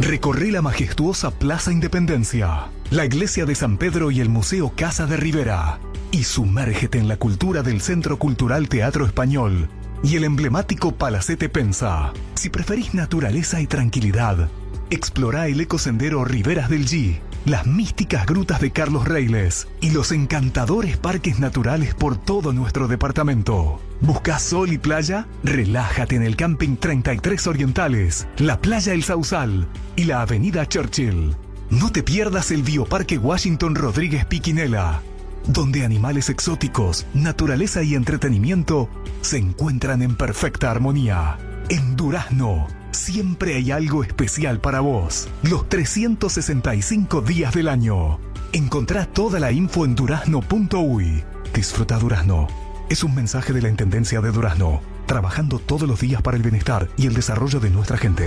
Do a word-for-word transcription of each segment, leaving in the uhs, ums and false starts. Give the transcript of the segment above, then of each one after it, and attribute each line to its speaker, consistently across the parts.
Speaker 1: Recorre la majestuosa Plaza Independencia, la Iglesia de San Pedro y el Museo Casa de Rivera, y sumérgete en la cultura del Centro Cultural Teatro Español y el emblemático Palacete Pensa. Si preferís naturaleza y tranquilidad, explorá el ecosendero Riberas del G, las místicas grutas de Carlos Reiles y los encantadores parques naturales por todo nuestro departamento. ¿Buscás sol y playa? Relájate en el Camping treinta y tres Orientales, la Playa El Sausal y la Avenida Churchill. No te pierdas el Bioparque Washington Rodríguez Piquinela, donde animales exóticos, naturaleza y entretenimiento se encuentran en perfecta armonía. En Durazno, siempre hay algo especial para vos, los trescientos sesenta y cinco días del año. Encontrá toda la info en durazno punto uy. Disfruta Durazno. Es un mensaje de la Intendencia de Durazno, trabajando todos los días para el bienestar y el desarrollo de nuestra gente.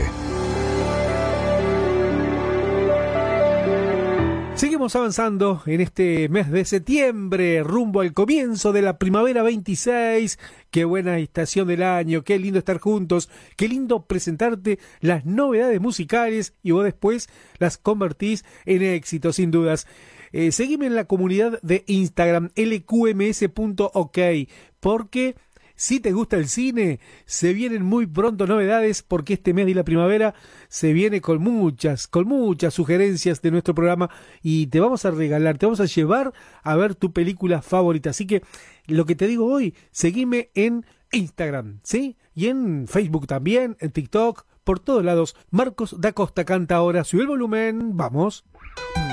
Speaker 2: Seguimos avanzando en este mes de septiembre, rumbo al comienzo de la primavera veintiséis. Qué buena estación del año, qué lindo estar juntos, qué lindo presentarte las novedades musicales y vos después las convertís en éxito, sin dudas. Eh, seguime en la comunidad de Instagram, l q m s punto o k, porque si te gusta el cine, se vienen muy pronto novedades, porque este mes de la primavera se viene con muchas, con muchas sugerencias de nuestro programa y te vamos a regalar, te vamos a llevar a ver tu película favorita. Así que lo que te digo hoy, seguime en Instagram, ¿sí? Y en Facebook también, en TikTok, por todos lados. Marcos da Costa canta ahora, sube el volumen, vamos.